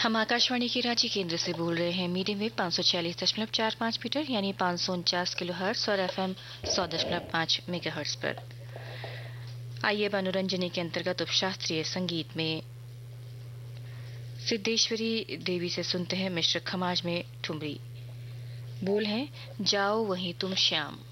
हम आकाशवाणी के रांची केंद्र से बोल रहे हैं। मीडियम वेव 546.45 मीटर यानी 549 किलोहर्ट्ज और एफएम 100.5 मेगाहर्ट्ज पर। आइए मनोरंजन के अंतर्गत उपशास्त्रीय संगीत में सिद्धेश्वरी देवी से सुनते हैं मिश्र खमाज में ठुमरी। बोल हैं, जाओ वहीं तुम श्याम।